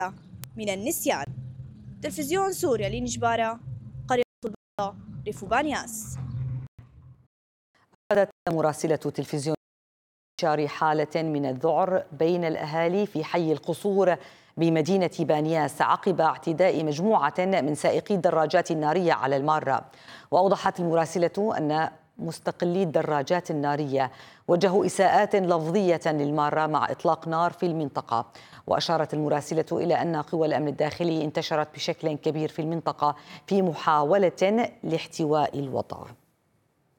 من النسيان. تلفزيون سوريا لنجبارة، قرية البيضاء، ريف بانياس. أعادت مراسلة تلفزيون انتشار حالة من الذعر بين الأهالي في حي القصور بمدينة بانياس عقب اعتداء مجموعة من سائقي الدراجات النارية على المارة. وأوضحت المراسلة أن مستقلي الدراجات النارية وجهوا إساءات لفظية للمارة مع إطلاق نار في المنطقة. وأشارت المراسلة إلى أن قوى الأمن الداخلي انتشرت بشكل كبير في المنطقة في محاولة لاحتواء الوضع.